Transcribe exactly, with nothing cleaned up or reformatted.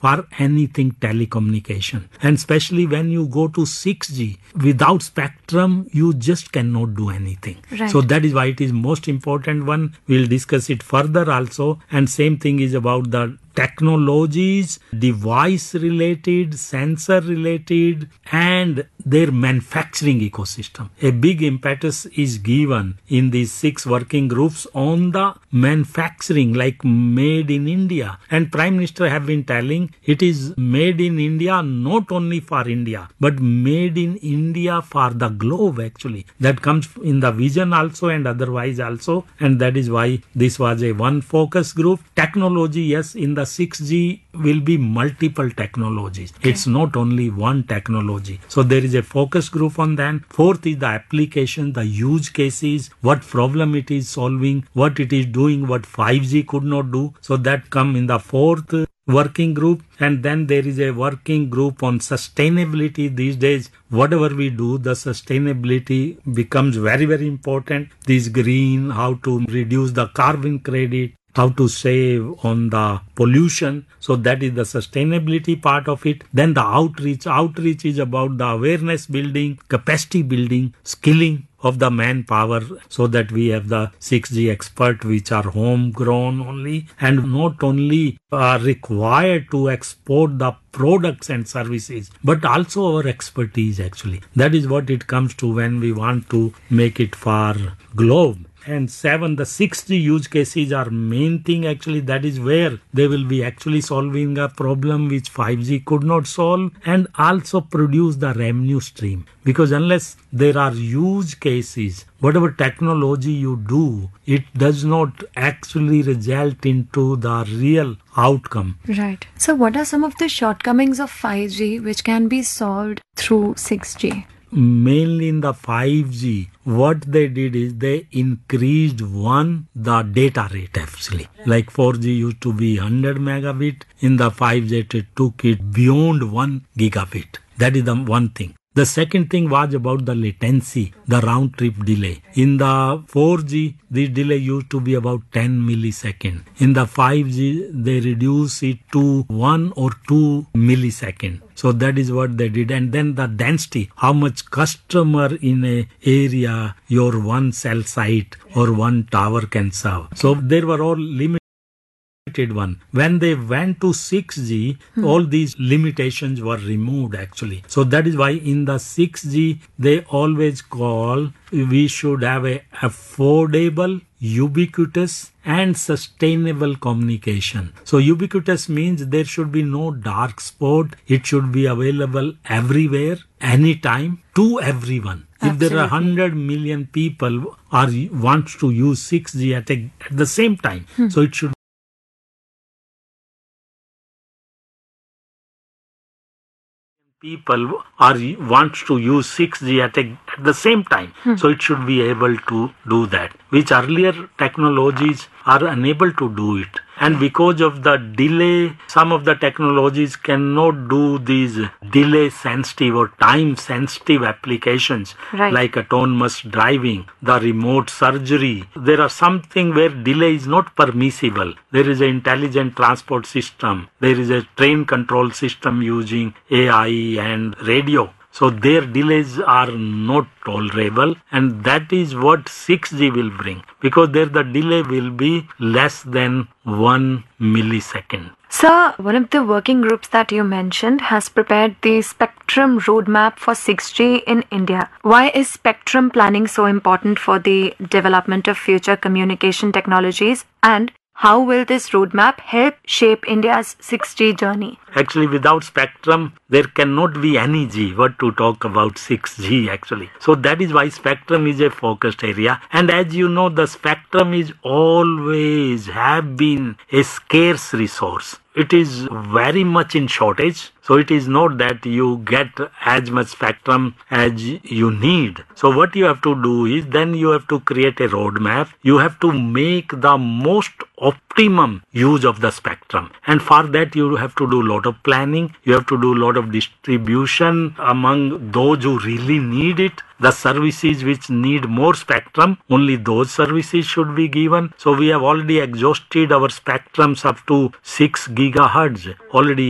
for anything telecommunication. And especially when you go to six G, without spectrum, you just cannot do anything. Right. So that is why it is most important one. We'll discuss it further also. And same thing is about the technologies, device related, sensor related, and their manufacturing ecosystem. A big impetus is given in these six working groups on the manufacturing, like made in India. And Prime Minister have been telling it is made in India not only for India, but made in India for the globe actually. That comes in the vision also and otherwise also. And that is why this was a one focus group. Technology, yes, in the six G will be multiple technologies. Okay. It's not only one technology. So there is a focus group on that. Fourth is the application, the use cases, what problem it is solving, what it is doing, what five G could not do. So that come in the fourth working group. And then there is a working group on sustainability. These days, whatever we do, the sustainability becomes very, very important. This green, how to reduce the carbon credit, how to save on the pollution. So that is the sustainability part of it. Then the outreach. Outreach is about the awareness building, capacity building, skilling of the manpower so that we have the six G expert which are homegrown only and not only are required to export the products and services, but also our expertise actually. That is what it comes to when we want to make it for globe. And seven, the six G use cases are main thing actually. That is where they will be actually solving a problem which five G could not solve and also produce the revenue stream. Because unless there are use cases, whatever technology you do, it does not actually result into the real outcome. Right. So what are some of the shortcomings of five G which can be solved through six G? Mainly in the five G, what they did is they increased one, the data rate actually. Like four G used to be one hundred megabit. In the five G, it took it beyond one gigabit. That is the one thing. The second thing was about the latency, the round trip delay. In the four G, this delay used to be about ten milliseconds. In the five G, they reduce it to one or two milliseconds. So that is what they did. And then the density, how much customer in a area your one cell site or one tower can serve. So there were all limits. One. When they went to six G, hmm. all these limitations were removed actually. So that is why in the six G, they always call we should have a affordable, ubiquitous and sustainable communication. So ubiquitous means there should be no dark spot. It should be available everywhere, anytime, to everyone. Absolutely. If there are one hundred million people are want to use six G at, a, at the same time, hmm. so it should people are want to use six G at, a, at the same time. Hmm. So it should be able to do that, which earlier technologies are unable to do it. And because of the delay, some of the technologies cannot do these delay sensitive or time sensitive applications, right. like autonomous driving, the remote surgery. There are something where delay is not permissible. There is an intelligent transport system. There is a train control system using A I and radio. So their delays are not tolerable, and that is what six G will bring, because there the delay will be less than one millisecond. Sir, one of the working groups that you mentioned has prepared the spectrum roadmap for six G in India. Why is spectrum planning so important for the development of future communication technologies, and how will this roadmap help shape India's six G journey? Actually, without spectrum, there cannot be any G. What to talk about six G actually. So that is why spectrum is a focused area. And as you know, the spectrum is always have been a scarce resource. It is very much in shortage. So it is not that you get as much spectrum as you need. So what you have to do is then you have to create a roadmap. You have to make the most optimum use of the spectrum. And for that you have to do a lot of planning. You have to do a lot of distribution among those who really need it. The services which need more spectrum, only those services should be given. So we have already exhausted our spectrums up to six gigahertz already.